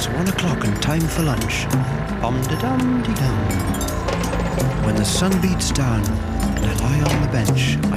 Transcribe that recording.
It's 1 o'clock and time for lunch. Bum-de-dum-de-dum. When the sun beats down and I lie on the bench,